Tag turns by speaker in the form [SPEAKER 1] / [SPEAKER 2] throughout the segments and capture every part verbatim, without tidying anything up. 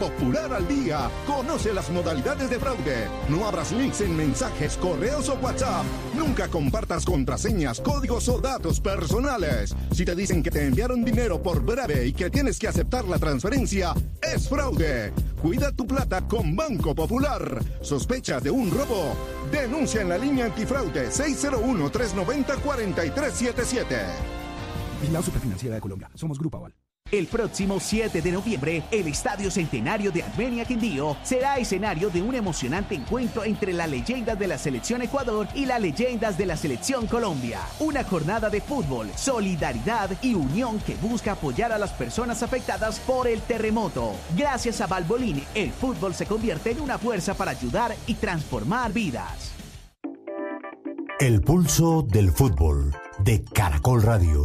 [SPEAKER 1] Popular al Día. Conoce las modalidades de fraude. No abras links en mensajes, correos o WhatsApp. Nunca compartas contraseñas, códigos o datos personales. Si te dicen que te enviaron dinero por breve y que tienes que aceptar la transferencia, es fraude. Cuida tu plata con Banco Popular. ¿Sospechas de un robo? Denuncia en la línea antifraude seis cero uno, tres nueve cero, cuatro tres siete siete.
[SPEAKER 2] Vigilado Superfinanciera de Colombia. Somos Grupo Aval.
[SPEAKER 3] El próximo siete de noviembre, el Estadio Centenario de Armenia Quindío será escenario de un emocionante encuentro entre las leyendas de la Selección Ecuador y las leyendas de la Selección Colombia. Una jornada de fútbol, solidaridad y unión que busca apoyar a las personas afectadas por el terremoto. Gracias a Valvoline, el fútbol se convierte en una fuerza para ayudar y transformar vidas.
[SPEAKER 4] El pulso del fútbol de Caracol Radio.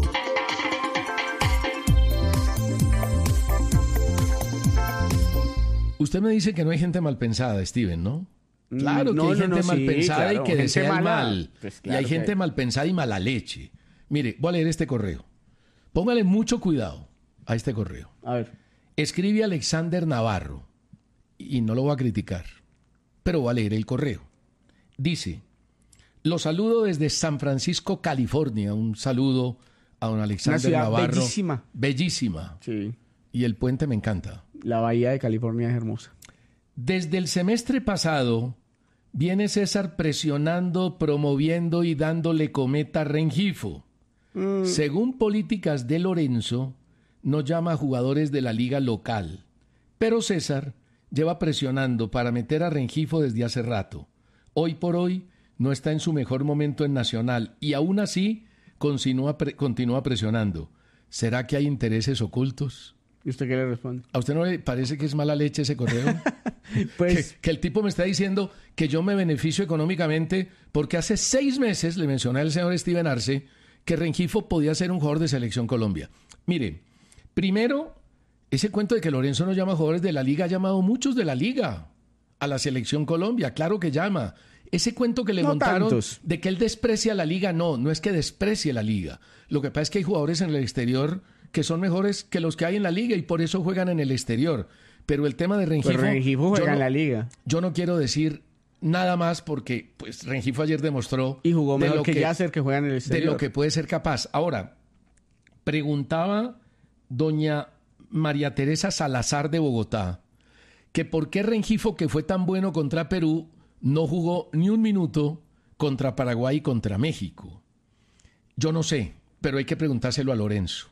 [SPEAKER 5] Usted me dice que no hay gente mal pensada, Steven, ¿no? Claro
[SPEAKER 6] no,
[SPEAKER 5] que hay
[SPEAKER 6] no,
[SPEAKER 5] gente
[SPEAKER 6] no,
[SPEAKER 5] mal
[SPEAKER 6] sí,
[SPEAKER 5] pensada
[SPEAKER 6] claro,
[SPEAKER 5] y que desea el mal.
[SPEAKER 6] Pues
[SPEAKER 5] y hay gente
[SPEAKER 6] hay.
[SPEAKER 5] mal pensada y mala leche. Mire, voy a leer este correo. Póngale mucho cuidado a este correo.
[SPEAKER 6] A ver.
[SPEAKER 5] Escribe Alexander Navarro, y no lo voy a criticar, pero voy a leer el correo. Dice, lo saludo desde San Francisco, California. Un saludo a don Alexander
[SPEAKER 6] Una ciudad
[SPEAKER 5] Navarro.
[SPEAKER 6] bellísima.
[SPEAKER 5] Bellísima.
[SPEAKER 6] Sí.
[SPEAKER 5] Y el puente me encanta.
[SPEAKER 6] La bahía de California es hermosa.
[SPEAKER 5] Desde el semestre pasado viene César presionando, promoviendo y dándole cometa a Rengifo. Mm. Según políticas de Lorenzo, no llama a jugadores de la liga local. Pero César lleva presionando para meter a Rengifo desde hace rato. Hoy por hoy no está en su mejor momento en Nacional y aún así continúa, pre- continúa presionando. ¿Será que hay intereses ocultos?
[SPEAKER 6] ¿Y usted qué le responde?
[SPEAKER 5] ¿A usted no le parece que es mala leche ese correo?
[SPEAKER 6] Pues...
[SPEAKER 5] que, que el tipo me está diciendo que yo me beneficio económicamente porque hace seis meses le mencioné al señor Steven Arce que Rengifo podía ser un jugador de Selección Colombia. Mire, primero, ese cuento de que Lorenzo no llama jugadores de la liga, ha llamado muchos de la liga a la Selección Colombia, claro que llama. Ese cuento que le
[SPEAKER 6] no
[SPEAKER 5] montaron
[SPEAKER 6] tantos.
[SPEAKER 5] de que él desprecia la liga, no, no es que desprecie la liga. Lo que pasa es que hay jugadores en el exterior que son mejores que los que hay en la liga y por eso juegan en el exterior. Pero el tema de Rengifo...
[SPEAKER 6] Pues Rengifo juega
[SPEAKER 5] no,
[SPEAKER 6] en la liga.
[SPEAKER 5] Yo no quiero decir nada más porque pues Rengifo ayer demostró...
[SPEAKER 6] Y jugó mejor que,
[SPEAKER 5] que
[SPEAKER 6] Yasser, que juega en el exterior.
[SPEAKER 5] De lo que puede ser capaz. Ahora, preguntaba doña María Teresa Salazar de Bogotá que por qué Rengifo, que fue tan bueno contra Perú, no jugó ni un minuto contra Paraguay y contra México. Yo no sé, pero hay que preguntárselo a Lorenzo.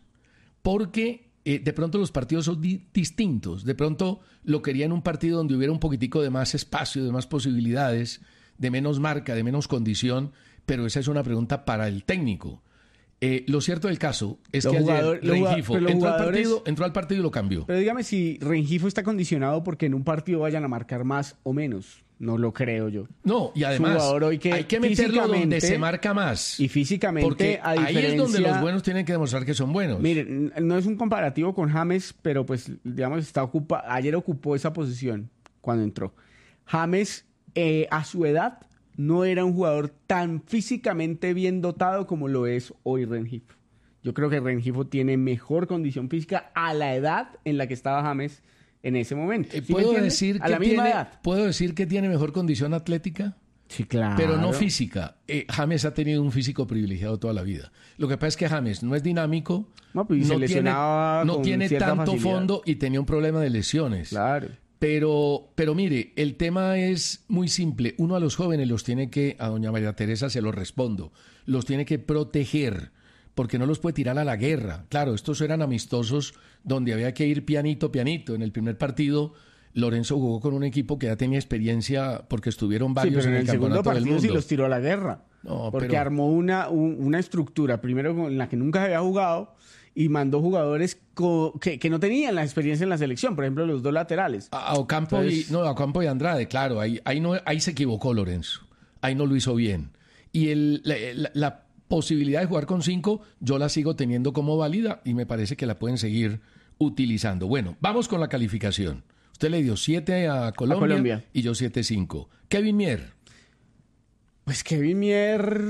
[SPEAKER 5] Porque eh, de pronto los partidos son di- distintos. De pronto lo quería en un partido donde hubiera un poquitico de más espacio, de más posibilidades, de menos marca, de menos condición, pero esa es una pregunta para el técnico. Eh, lo cierto del caso es
[SPEAKER 6] Los
[SPEAKER 5] que
[SPEAKER 6] jugador,
[SPEAKER 5] ayer Rengifo
[SPEAKER 6] los
[SPEAKER 5] entró, al
[SPEAKER 6] jugadores...
[SPEAKER 5] partido, entró al partido y lo cambió.
[SPEAKER 6] Pero dígame si Rengifo está condicionado porque en un partido vayan a marcar más o menos. No lo creo yo.
[SPEAKER 5] No, y además
[SPEAKER 6] hoy que
[SPEAKER 5] hay que meterlo donde se marca más.
[SPEAKER 6] Y físicamente,
[SPEAKER 5] porque
[SPEAKER 6] a
[SPEAKER 5] ahí
[SPEAKER 6] diferencia...
[SPEAKER 5] es donde los buenos tienen que demostrar que son buenos.
[SPEAKER 6] Miren, no es un comparativo con James, pero pues, digamos, está ocupa... ayer ocupó esa posición cuando entró. James, eh, a su edad, no era un jugador tan físicamente bien dotado como lo es hoy Rengifo. Yo creo que Rengifo tiene mejor condición física a la edad en la que estaba James en ese momento.
[SPEAKER 5] Eh,
[SPEAKER 6] ¿Sí
[SPEAKER 5] ¿Puedo, decir
[SPEAKER 6] a
[SPEAKER 5] que
[SPEAKER 6] la misma
[SPEAKER 5] tiene,
[SPEAKER 6] edad?
[SPEAKER 5] ¿Puedo decir que tiene mejor condición atlética?
[SPEAKER 6] Sí, claro.
[SPEAKER 5] Pero no física. Eh, James ha tenido un físico privilegiado toda la vida. Lo que pasa es que James no es dinámico,
[SPEAKER 6] no, pues,
[SPEAKER 5] no
[SPEAKER 6] se lesionaba
[SPEAKER 5] tiene, no
[SPEAKER 6] con
[SPEAKER 5] tiene tanto
[SPEAKER 6] facilidad.
[SPEAKER 5] fondo y tenía un problema de lesiones.
[SPEAKER 6] Claro.
[SPEAKER 5] Pero, pero mire, el tema es muy simple. Uno a los jóvenes los tiene que, a doña María Teresa se lo respondo, los tiene que proteger, porque no los puede tirar a la guerra. Claro, estos eran amistosos donde había que ir pianito, pianito. En el primer partido, Lorenzo jugó con un equipo que ya tenía experiencia porque estuvieron varios
[SPEAKER 6] sí, pero
[SPEAKER 5] en el,
[SPEAKER 6] en el segundo
[SPEAKER 5] campeonato del
[SPEAKER 6] partido
[SPEAKER 5] mundo.
[SPEAKER 6] sí los tiró a la guerra.
[SPEAKER 5] No,
[SPEAKER 6] porque
[SPEAKER 5] pero...
[SPEAKER 6] armó una, un, una estructura, primero en la que nunca se había jugado, y mandó jugadores co- que, que no tenían la experiencia en la selección, por ejemplo, los dos laterales.
[SPEAKER 5] A, a Ocampo,
[SPEAKER 6] Entonces...
[SPEAKER 5] y, no, a Ocampo y Andrade, claro, ahí, ahí, no, ahí se equivocó Lorenzo. Ahí no lo hizo bien. Y el, la, la, la posibilidad de jugar con cinco, yo la sigo teniendo como válida y me parece que la pueden seguir utilizando. Bueno, vamos con la calificación. Usted le dio siete a Colombia,
[SPEAKER 6] a Colombia.
[SPEAKER 5] Y yo siete cinco. Kevin Mier.
[SPEAKER 6] Pues Kevin Mier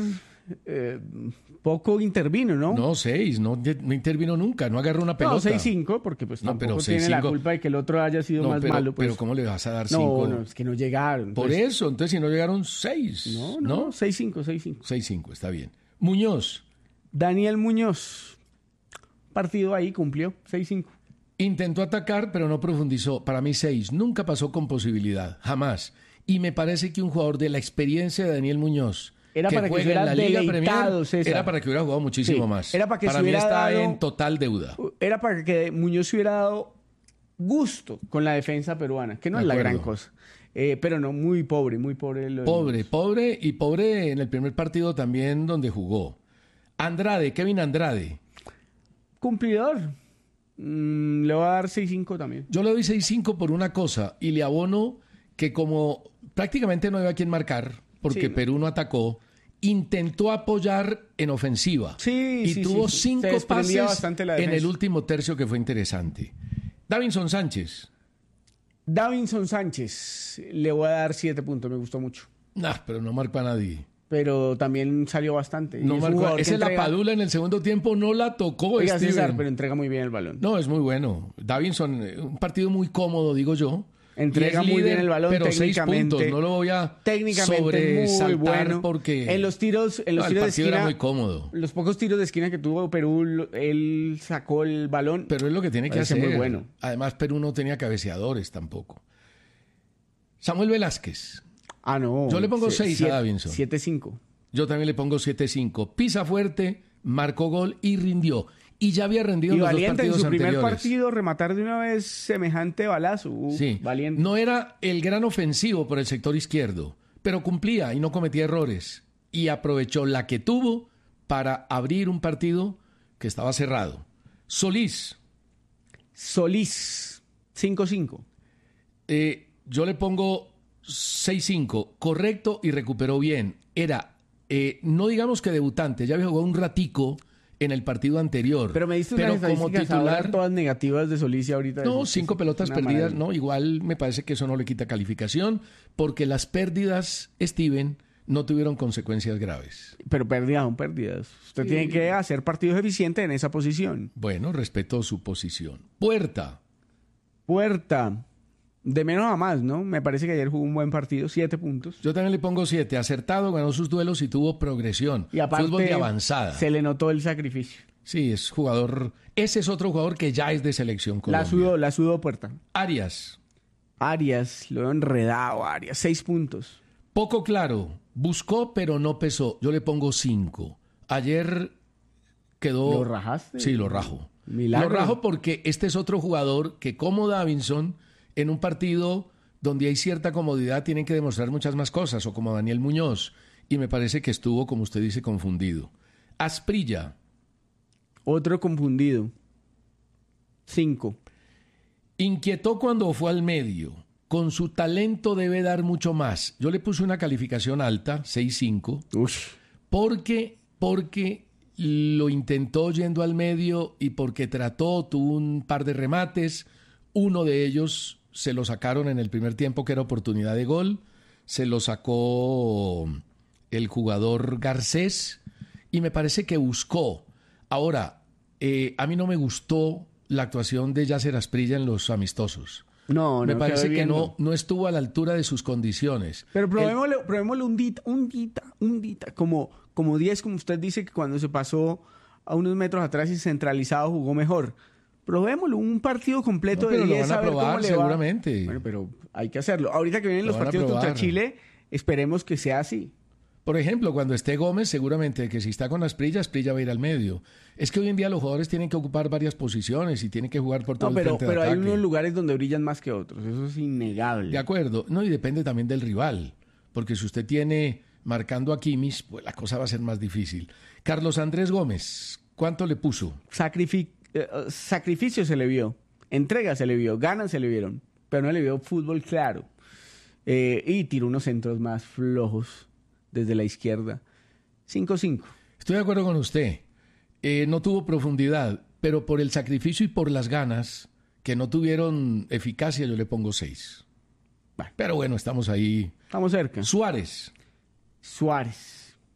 [SPEAKER 6] eh, poco intervino, ¿no?
[SPEAKER 5] No, seis, no, no intervino nunca, no agarró una pelota.
[SPEAKER 6] No, seis cinco, porque pues
[SPEAKER 5] No,
[SPEAKER 6] tampoco
[SPEAKER 5] pero
[SPEAKER 6] tiene
[SPEAKER 5] seis cinco.
[SPEAKER 6] la culpa de que el otro haya sido
[SPEAKER 5] No,
[SPEAKER 6] más
[SPEAKER 5] pero,
[SPEAKER 6] malo. Pues.
[SPEAKER 5] pero ¿cómo le vas a dar
[SPEAKER 6] no,
[SPEAKER 5] cinco?
[SPEAKER 6] no, es que no llegaron.
[SPEAKER 5] Por
[SPEAKER 6] pues.
[SPEAKER 5] eso, entonces si no llegaron seis.
[SPEAKER 6] No, no, seis cinco, seis cinco.
[SPEAKER 5] seis cinco, está bien. Muñoz.
[SPEAKER 6] Daniel Muñoz, partido ahí, cumplió, seis cinco.
[SPEAKER 5] Intentó atacar, pero no profundizó. Para mí, seis. Nunca pasó con posibilidad. Jamás. Y me parece que un jugador de la experiencia de Daniel Muñoz,
[SPEAKER 6] Era
[SPEAKER 5] que
[SPEAKER 6] para que
[SPEAKER 5] juega
[SPEAKER 6] estuviera
[SPEAKER 5] en la Liga
[SPEAKER 6] deleitado,
[SPEAKER 5] Premier,
[SPEAKER 6] César.
[SPEAKER 5] era para que hubiera jugado muchísimo
[SPEAKER 6] Sí,
[SPEAKER 5] más.
[SPEAKER 6] era para que se
[SPEAKER 5] mí
[SPEAKER 6] hubiera
[SPEAKER 5] está
[SPEAKER 6] dado-
[SPEAKER 5] en total deuda.
[SPEAKER 6] Era para que Muñoz se hubiera dado gusto con la defensa peruana, que no
[SPEAKER 5] De
[SPEAKER 6] es la
[SPEAKER 5] acuerdo.
[SPEAKER 6] gran cosa. Eh, pero no, muy pobre, muy pobre. lo de
[SPEAKER 5] Pobre,
[SPEAKER 6] Muñoz.
[SPEAKER 5] pobre y pobre en el primer partido también donde jugó. Andrade, Kevin Andrade.
[SPEAKER 6] Cumplidor. Mm, le voy a dar seis cinco también.
[SPEAKER 5] Yo le doy seis cinco por una cosa y le abono que como prácticamente no había quien marcar, porque
[SPEAKER 6] Sí, no.
[SPEAKER 5] Perú no atacó, intentó apoyar en ofensiva.
[SPEAKER 6] Sí,
[SPEAKER 5] y
[SPEAKER 6] sí,
[SPEAKER 5] tuvo
[SPEAKER 6] sí, sí.
[SPEAKER 5] cinco
[SPEAKER 6] Se desprendía
[SPEAKER 5] pases
[SPEAKER 6] bastante la
[SPEAKER 5] en
[SPEAKER 6] defensa.
[SPEAKER 5] el último tercio que fue interesante. Davinson Sánchez.
[SPEAKER 6] Davinson Sánchez, le voy a dar siete puntos, me gustó mucho.
[SPEAKER 5] Nah, pero no marcó a nadie.
[SPEAKER 6] Pero también salió bastante. Y
[SPEAKER 5] No
[SPEAKER 6] es un
[SPEAKER 5] marcó a...
[SPEAKER 6] jugador que
[SPEAKER 5] Ese la
[SPEAKER 6] entrega-
[SPEAKER 5] Padula en el segundo tiempo no la tocó,
[SPEAKER 6] Oiga,
[SPEAKER 5] Steven.
[SPEAKER 6] César, pero entrega muy bien el balón.
[SPEAKER 5] No, es muy bueno. Davinson, eh, un partido muy cómodo, digo yo.
[SPEAKER 6] Entrega
[SPEAKER 5] Y es
[SPEAKER 6] muy
[SPEAKER 5] líder,
[SPEAKER 6] bien el balón
[SPEAKER 5] pero seis
[SPEAKER 6] técnicamente.
[SPEAKER 5] puntos. No lo voy a
[SPEAKER 6] Técnicamente muy
[SPEAKER 5] sobresaltar
[SPEAKER 6] bueno.
[SPEAKER 5] porque
[SPEAKER 6] En los tiros, en los
[SPEAKER 5] No, el
[SPEAKER 6] tiros de
[SPEAKER 5] partido
[SPEAKER 6] esquina,
[SPEAKER 5] era muy cómodo.
[SPEAKER 6] los pocos tiros de esquina que tuvo Perú, lo- él sacó el balón.
[SPEAKER 5] Pero es lo que tiene que
[SPEAKER 6] Parece
[SPEAKER 5] hacer.
[SPEAKER 6] muy bueno.
[SPEAKER 5] Además, Perú no tenía cabeceadores tampoco. Samuel Velázquez.
[SPEAKER 6] Ah, no.
[SPEAKER 5] Yo le pongo
[SPEAKER 6] Se-
[SPEAKER 5] seis a
[SPEAKER 6] siete-
[SPEAKER 5] Davinson.
[SPEAKER 6] siete cinco.
[SPEAKER 5] Yo también le pongo siete cinco. Pisa fuerte, marcó gol y rindió. Y ya había rendido
[SPEAKER 6] Y
[SPEAKER 5] en los dos
[SPEAKER 6] valiente en
[SPEAKER 5] partidos
[SPEAKER 6] su primer
[SPEAKER 5] anteriores.
[SPEAKER 6] partido rematar de una vez semejante balazo. Uh,
[SPEAKER 5] Sí.
[SPEAKER 6] Valiente.
[SPEAKER 5] No era el gran ofensivo por el sector izquierdo, pero cumplía y no cometía errores. Y aprovechó la que tuvo para abrir un partido que estaba cerrado. Solís,
[SPEAKER 6] Solís, cinco cinco.
[SPEAKER 5] eh, yo le pongo seis cinco, correcto y recuperó bien. Era, eh, no digamos que debutante, ya había jugado un ratico en el partido anterior.
[SPEAKER 6] Pero me diste
[SPEAKER 5] pero
[SPEAKER 6] unas
[SPEAKER 5] como
[SPEAKER 6] estadísticas ahora
[SPEAKER 5] titular,
[SPEAKER 6] todas negativas de Solís y ahorita.
[SPEAKER 5] no,
[SPEAKER 6] es-
[SPEAKER 5] cinco
[SPEAKER 6] es
[SPEAKER 5] pelotas
[SPEAKER 6] una
[SPEAKER 5] perdidas,
[SPEAKER 6] maravilla.
[SPEAKER 5] no, igual me parece que eso no le quita calificación, porque las pérdidas, Steven, no tuvieron consecuencias graves.
[SPEAKER 6] Pero pérdidas son pérdidas. Usted tiene que hacer partidos eficientes en esa posición.
[SPEAKER 5] Bueno, respeto su posición. Puerta,
[SPEAKER 6] Puerta, de menos a más, ¿no? Me parece que ayer jugó un buen partido, siete puntos.
[SPEAKER 5] yo también le pongo siete, acertado, ganó sus duelos y tuvo progresión.
[SPEAKER 6] Y aparte,
[SPEAKER 5] Fútbol de avanzada.
[SPEAKER 6] se le notó el sacrificio.
[SPEAKER 5] Sí, es jugador, ese es otro jugador que ya es de selección
[SPEAKER 6] La
[SPEAKER 5] Colombia.
[SPEAKER 6] sudó, la sudó Puerta.
[SPEAKER 5] Arias,
[SPEAKER 6] Arias, lo veo enredado, Arias, seis puntos.
[SPEAKER 5] poco claro, buscó pero no pesó. Yo le pongo cinco. Ayer quedó...
[SPEAKER 6] ¿Lo rajaste?
[SPEAKER 5] Sí, lo rajo.
[SPEAKER 6] Milagro.
[SPEAKER 5] Lo rajo porque este es otro jugador que, como Davinson, en un partido donde hay cierta comodidad, tienen que demostrar muchas más cosas, o como Daniel Muñoz. Y me parece que estuvo, como usted dice, confundido. Asprilla,
[SPEAKER 6] Otro confundido. Cinco.
[SPEAKER 5] inquietó cuando fue al medio. Con su talento debe dar mucho más. Yo le puse una calificación alta, seis cinco,
[SPEAKER 6] Uf.
[SPEAKER 5] porque, porque lo intentó yendo al medio y porque trató, tuvo un par de remates. Uno de ellos se lo sacaron en el primer tiempo, que era oportunidad de gol. Se lo sacó el jugador Garcés y me parece que buscó. Ahora, eh, a mí no me gustó la actuación de Yasser Asprilla en los amistosos.
[SPEAKER 6] No,
[SPEAKER 5] Me
[SPEAKER 6] no.
[SPEAKER 5] parece
[SPEAKER 6] quedó
[SPEAKER 5] que
[SPEAKER 6] viendo.
[SPEAKER 5] no, no estuvo a la altura de sus condiciones.
[SPEAKER 6] Pero
[SPEAKER 5] El-
[SPEAKER 6] probémosle, probémosle un dita, un dita, un dita. Como, como diez, como usted dice, que cuando se pasó a unos metros atrás y centralizado jugó mejor. Probémoslo, un partido completo
[SPEAKER 5] No, pero
[SPEAKER 6] de
[SPEAKER 5] lo
[SPEAKER 6] diez.
[SPEAKER 5] van a
[SPEAKER 6] a ver cómo
[SPEAKER 5] probar
[SPEAKER 6] le va.
[SPEAKER 5] seguramente.
[SPEAKER 6] Bueno, pero hay que hacerlo. Ahorita que vienen
[SPEAKER 5] Lo
[SPEAKER 6] los
[SPEAKER 5] van a
[SPEAKER 6] partidos contra
[SPEAKER 5] probar.
[SPEAKER 6] Chile, esperemos que sea así.
[SPEAKER 5] Por ejemplo, cuando esté Gómez, seguramente que si está con Asprilla, Asprilla va a ir al medio. Es que hoy en día los jugadores tienen que ocupar varias posiciones y tienen que jugar por todo
[SPEAKER 6] No,
[SPEAKER 5] el
[SPEAKER 6] pero,
[SPEAKER 5] frente
[SPEAKER 6] pero
[SPEAKER 5] de
[SPEAKER 6] hay
[SPEAKER 5] ataque.
[SPEAKER 6] unos lugares donde brillan más que otros. Eso es innegable.
[SPEAKER 5] De acuerdo. No, y depende también del rival. Porque si usted tiene marcando a Kimmich, pues la cosa va a ser más difícil. Carlos Andrés Gómez, ¿cuánto le puso?
[SPEAKER 6] Sacrifi- eh, eh, sacrificio se le vio, entrega se le vio, ganas se le vieron, pero no le vio fútbol claro. Eh, y tiró unos centros más flojos desde la izquierda. cinco cinco.
[SPEAKER 5] Estoy de acuerdo con usted. Eh, no tuvo profundidad, pero por el sacrificio y por las ganas que no tuvieron eficacia, yo le pongo seis. Pero bueno, estamos ahí.
[SPEAKER 6] Estamos cerca.
[SPEAKER 5] Suárez.
[SPEAKER 6] Suárez.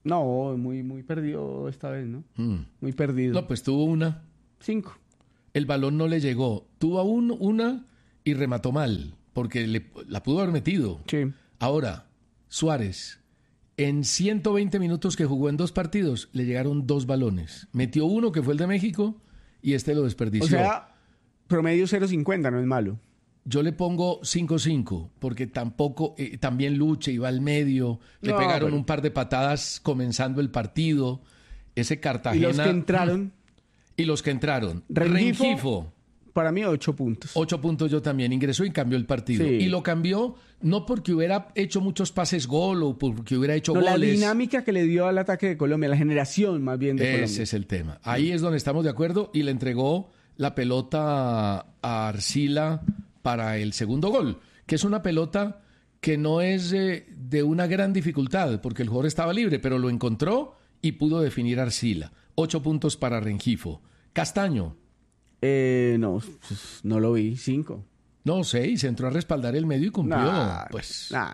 [SPEAKER 6] No, muy, muy perdido esta vez, ¿no?
[SPEAKER 5] Mm.
[SPEAKER 6] Muy perdido.
[SPEAKER 5] No, pues tuvo una.
[SPEAKER 6] Cinco.
[SPEAKER 5] El balón no le llegó. Tuvo un, una y remató mal, porque le, la pudo haber metido.
[SPEAKER 6] Sí.
[SPEAKER 5] Ahora, Suárez, en ciento veinte minutos que jugó en dos partidos, le llegaron dos balones. Metió uno, que fue el de México, y este lo desperdició.
[SPEAKER 6] O sea, promedio cero cincuenta, no es malo.
[SPEAKER 5] Yo le pongo cinco cinco, porque tampoco, eh, también lucha y va al medio. Le
[SPEAKER 6] No,
[SPEAKER 5] pegaron
[SPEAKER 6] pero-
[SPEAKER 5] un par de patadas comenzando el partido. Ese Cartagena.
[SPEAKER 6] Y los que entraron,
[SPEAKER 5] Y los que entraron.
[SPEAKER 6] Rengifo,
[SPEAKER 5] Rengifo,
[SPEAKER 6] para mí, ocho puntos.
[SPEAKER 5] ocho puntos yo también. Ingresó y cambió el partido.
[SPEAKER 6] Sí.
[SPEAKER 5] Y lo cambió no porque hubiera hecho muchos pases gol o porque hubiera hecho
[SPEAKER 6] No, la
[SPEAKER 5] goles.
[SPEAKER 6] dinámica que le dio al ataque de Colombia, la generación más bien de
[SPEAKER 5] Ese
[SPEAKER 6] Colombia.
[SPEAKER 5] es el tema. Ahí es donde estamos de acuerdo y le entregó la pelota a Arcila para el segundo gol, que es una pelota que no es eh, de una gran dificultad, porque el jugador estaba libre, pero lo encontró y pudo definir Arcila. Ocho puntos para Rengifo. Castaño,
[SPEAKER 6] Eh, no, pues, no lo vi. Cinco.
[SPEAKER 5] no sé, se entró a respaldar el medio y cumplió.
[SPEAKER 6] Nah,
[SPEAKER 5] pues
[SPEAKER 6] nah.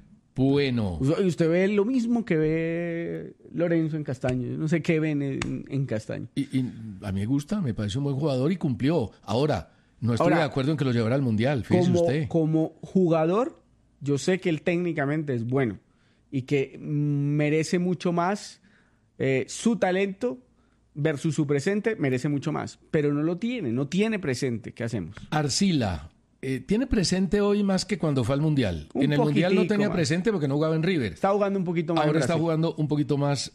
[SPEAKER 5] bueno.
[SPEAKER 6] Y usted ve lo mismo que ve Lorenzo en Castaño. Yo no sé qué ven en, en Castaño.
[SPEAKER 5] Y, y a mí me gusta, me parece un buen jugador y cumplió. Ahora, no estoy
[SPEAKER 6] Ahora,
[SPEAKER 5] de acuerdo en que lo llevara al Mundial, fíjese
[SPEAKER 6] Como,
[SPEAKER 5] usted.
[SPEAKER 6] como jugador, yo sé que él técnicamente es bueno y que merece mucho más eh, su talento versus su presente, merece mucho más. Pero no lo tiene, no tiene presente. ¿Qué hacemos?
[SPEAKER 5] Arcila, eh, ¿tiene presente hoy más que cuando fue al Mundial?
[SPEAKER 6] Un
[SPEAKER 5] En el Mundial no
[SPEAKER 6] poquitico
[SPEAKER 5] tenía
[SPEAKER 6] más.
[SPEAKER 5] presente porque no jugaba en River.
[SPEAKER 6] Está jugando un poquito más. en
[SPEAKER 5] Ahora está
[SPEAKER 6] Brasil.
[SPEAKER 5] jugando un poquito más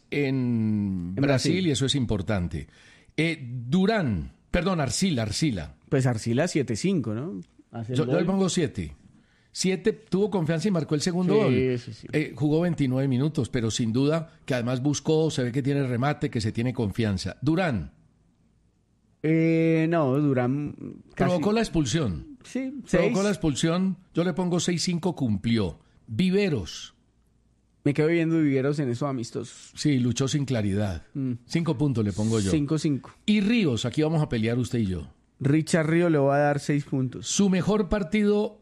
[SPEAKER 5] en, Brasil,
[SPEAKER 6] Brasil.
[SPEAKER 5] y eso es importante. Eh, Durán, perdón, Arcila, Arcila.
[SPEAKER 6] Pues Arcila siete cinco, ¿no? Hace el
[SPEAKER 5] Yo, yo
[SPEAKER 6] gol.
[SPEAKER 5] le pongo siete. Siete, tuvo confianza y marcó el segundo
[SPEAKER 6] Sí,
[SPEAKER 5] gol.
[SPEAKER 6] sí, sí.
[SPEAKER 5] Eh, jugó veintinueve minutos, pero sin duda que además buscó, se ve que tiene remate, que se tiene confianza. Durán,
[SPEAKER 6] Eh, no, Durán. casi-
[SPEAKER 5] provocó la expulsión.
[SPEAKER 6] Sí, seis.
[SPEAKER 5] Provocó la expulsión, yo le pongo seis cinco, cumplió. Viveros,
[SPEAKER 6] Me quedo viendo Viveros en esos amistosos.
[SPEAKER 5] sí, luchó sin claridad. Cinco puntos le pongo yo.
[SPEAKER 6] cinco cinco.
[SPEAKER 5] Y Ríos, aquí vamos a pelear usted y yo.
[SPEAKER 6] Richard Río le va a dar seis puntos.
[SPEAKER 5] Su mejor partido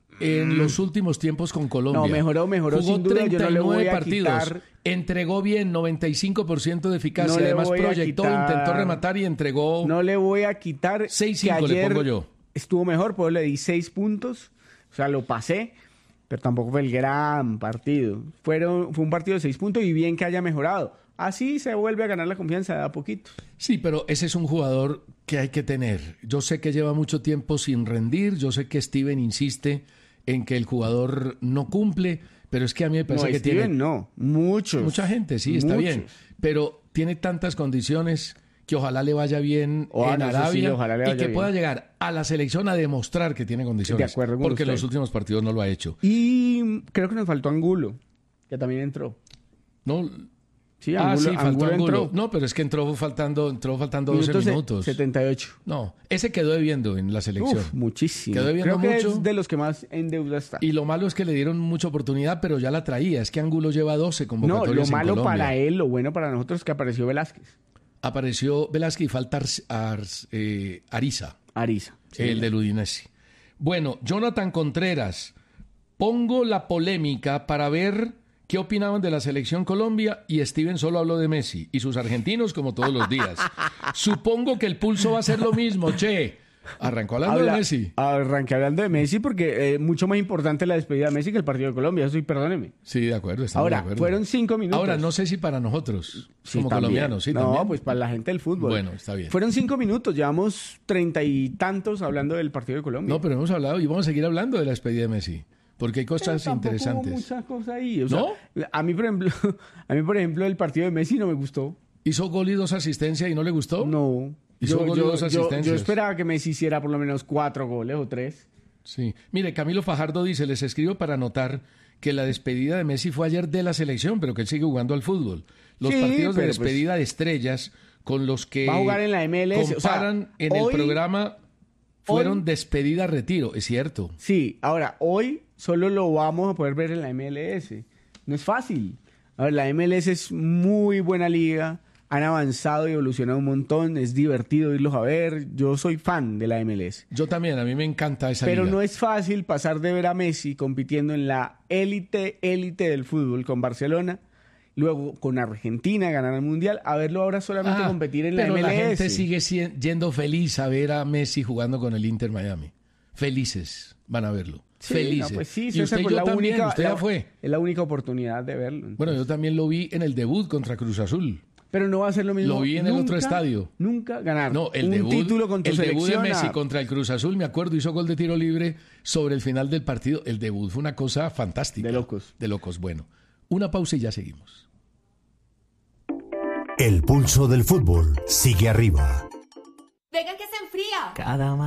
[SPEAKER 5] en los últimos tiempos con Colombia.
[SPEAKER 6] No, mejoró, mejoró,
[SPEAKER 5] Jugó
[SPEAKER 6] sin duda, yo no le voy a
[SPEAKER 5] partidos.
[SPEAKER 6] quitar-
[SPEAKER 5] Entregó bien, noventa y cinco por ciento de eficacia.
[SPEAKER 6] No le
[SPEAKER 5] Además
[SPEAKER 6] voy a
[SPEAKER 5] proyectó,
[SPEAKER 6] quitar-
[SPEAKER 5] intentó rematar y entregó.
[SPEAKER 6] No le voy a quitar
[SPEAKER 5] seis
[SPEAKER 6] que
[SPEAKER 5] cinco le
[SPEAKER 6] ayer
[SPEAKER 5] pongo yo.
[SPEAKER 6] estuvo mejor, pues le di seis puntos. O sea, lo pasé, pero tampoco fue el gran partido. Fueron, fue un partido de seis puntos y bien que haya mejorado. Así se vuelve a ganar la confianza de a poquito.
[SPEAKER 5] Sí, pero ese es un jugador que hay que tener. Yo sé que lleva mucho tiempo sin rendir. Yo sé que Steven insiste en que el jugador no cumple, pero es que a mí me parece
[SPEAKER 6] No,
[SPEAKER 5] que
[SPEAKER 6] Steven
[SPEAKER 5] tiene
[SPEAKER 6] no, muchos.
[SPEAKER 5] mucha gente, sí, está
[SPEAKER 6] Muchos.
[SPEAKER 5] bien, pero tiene tantas condiciones que ojalá le vaya bien
[SPEAKER 6] Oh,
[SPEAKER 5] en
[SPEAKER 6] no, eso sí,
[SPEAKER 5] Arabia
[SPEAKER 6] ojalá le
[SPEAKER 5] y
[SPEAKER 6] vaya
[SPEAKER 5] que
[SPEAKER 6] bien.
[SPEAKER 5] pueda llegar a la selección a demostrar que tiene condiciones,
[SPEAKER 6] De acuerdo con
[SPEAKER 5] porque en
[SPEAKER 6] usted.
[SPEAKER 5] los últimos partidos no lo ha hecho.
[SPEAKER 6] Y creo que nos faltó Angulo, que también entró.
[SPEAKER 5] No,
[SPEAKER 6] Sí,
[SPEAKER 5] ah,
[SPEAKER 6] Angulo,
[SPEAKER 5] sí, faltó
[SPEAKER 6] Angulo
[SPEAKER 5] Angulo.
[SPEAKER 6] entró.
[SPEAKER 5] No, pero es que entró faltando, entró faltando doce
[SPEAKER 6] Minutos se-
[SPEAKER 5] minutos.
[SPEAKER 6] setenta y ocho.
[SPEAKER 5] No, ese quedó debiendo en la selección.
[SPEAKER 6] Uf, muchísimo.
[SPEAKER 5] Quedó debiendo
[SPEAKER 6] Creo que
[SPEAKER 5] mucho.
[SPEAKER 6] es de los que más en deuda está.
[SPEAKER 5] Y lo malo es que le dieron mucha oportunidad, pero ya la traía. Es que Angulo lleva doce
[SPEAKER 6] No,
[SPEAKER 5] convocatorias
[SPEAKER 6] lo
[SPEAKER 5] en
[SPEAKER 6] malo
[SPEAKER 5] Colombia.
[SPEAKER 6] para él, lo bueno para nosotros es que apareció Velázquez.
[SPEAKER 5] Apareció Velázquez y falta Ars- Ars- eh, Ariza,
[SPEAKER 6] Ariza. Sí,
[SPEAKER 5] el del Udinese. Bueno, Jonathan Contreras, pongo la polémica para ver qué opinaban de la selección Colombia y Steven solo habló de Messi y sus argentinos como todos los días. Supongo que el pulso va a ser lo mismo, che. Arrancó hablando
[SPEAKER 6] Habla-
[SPEAKER 5] de Messi.
[SPEAKER 6] Arranqué hablando de Messi porque eh, mucho más importante la despedida de Messi que el partido de Colombia. Eso sí, perdóneme.
[SPEAKER 5] Sí, de acuerdo. estamos
[SPEAKER 6] Ahora,
[SPEAKER 5] de acuerdo.
[SPEAKER 6] fueron cinco minutos.
[SPEAKER 5] Ahora, no sé si para nosotros,
[SPEAKER 6] Sí,
[SPEAKER 5] como
[SPEAKER 6] también.
[SPEAKER 5] colombianos, sí,
[SPEAKER 6] no,
[SPEAKER 5] también.
[SPEAKER 6] pues para la gente del fútbol.
[SPEAKER 5] Bueno, está bien.
[SPEAKER 6] Fueron cinco minutos, llevamos treinta y tantos hablando del partido de Colombia.
[SPEAKER 5] No, pero hemos hablado y vamos a seguir hablando de la despedida de Messi, porque hay
[SPEAKER 6] Pero
[SPEAKER 5] cosas
[SPEAKER 6] tampoco hubo
[SPEAKER 5] interesantes.
[SPEAKER 6] muchas cosas ahí. O sea,
[SPEAKER 5] ¿No?
[SPEAKER 6] a mí, por ejemplo, a mí, por ejemplo, el partido de Messi no me gustó.
[SPEAKER 5] ¿Hizo gol y dos asistencias y no le gustó?
[SPEAKER 6] No.
[SPEAKER 5] Hizo
[SPEAKER 6] Yo,
[SPEAKER 5] gol y
[SPEAKER 6] yo-
[SPEAKER 5] dos
[SPEAKER 6] yo-
[SPEAKER 5] asistencias.
[SPEAKER 6] yo esperaba que Messi hiciera por lo menos cuatro goles o tres.
[SPEAKER 5] Sí. Mire, Camilo Fajardo dice, les escribo para anotar que la despedida de Messi fue ayer de la selección, pero que él sigue jugando al fútbol. Los
[SPEAKER 6] Sí,
[SPEAKER 5] partidos de
[SPEAKER 6] pero pues-
[SPEAKER 5] despedida de estrellas con los que
[SPEAKER 6] Va a jugar en la M L S, o sea,
[SPEAKER 5] comparan en
[SPEAKER 6] hoy-
[SPEAKER 5] el programa fueron
[SPEAKER 6] hoy-
[SPEAKER 5] despedida-retiro, es cierto.
[SPEAKER 6] Sí, ahora, hoy solo lo vamos a poder ver en la M L S. No es fácil. A ver, la M L S es muy buena liga. Han avanzado y evolucionado un montón. Es divertido irlos a ver. Yo soy fan de la M L S.
[SPEAKER 5] Yo también, a mí me encanta esa
[SPEAKER 6] Pero
[SPEAKER 5] liga.
[SPEAKER 6] no es fácil pasar de ver a Messi compitiendo en la élite, élite del fútbol con Barcelona luego con Argentina ganar el Mundial, a verlo ahora solamente
[SPEAKER 5] Ah,
[SPEAKER 6] competir en la
[SPEAKER 5] pero
[SPEAKER 6] M L S.
[SPEAKER 5] la gente sigue si- yendo feliz a ver a Messi jugando con el Inter Miami. Felices van a verlo.
[SPEAKER 6] Sí,
[SPEAKER 5] Felices.
[SPEAKER 6] no, pues sí,
[SPEAKER 5] y
[SPEAKER 6] César,
[SPEAKER 5] usted y
[SPEAKER 6] pues
[SPEAKER 5] yo
[SPEAKER 6] la
[SPEAKER 5] también,
[SPEAKER 6] única,
[SPEAKER 5] usted
[SPEAKER 6] la-
[SPEAKER 5] ya fue.
[SPEAKER 6] Es la única oportunidad de verlo. entonces.
[SPEAKER 5] Bueno, yo también lo vi en el debut contra Cruz Azul.
[SPEAKER 6] Pero no va a ser lo mismo.
[SPEAKER 5] Lo vi en el
[SPEAKER 6] nunca,
[SPEAKER 5] otro estadio.
[SPEAKER 6] Nunca ganar
[SPEAKER 5] No, el
[SPEAKER 6] un
[SPEAKER 5] debut,
[SPEAKER 6] título con tu
[SPEAKER 5] el debut de
[SPEAKER 6] selección.
[SPEAKER 5] Messi
[SPEAKER 6] a-
[SPEAKER 5] contra el Cruz Azul, me acuerdo, hizo gol de tiro libre sobre el final del partido. El debut fue una cosa fantástica.
[SPEAKER 6] De locos.
[SPEAKER 5] De locos. Bueno, una pausa y ya seguimos.
[SPEAKER 4] El pulso del fútbol sigue arriba.
[SPEAKER 7] Venga que se enfría.
[SPEAKER 3] Cada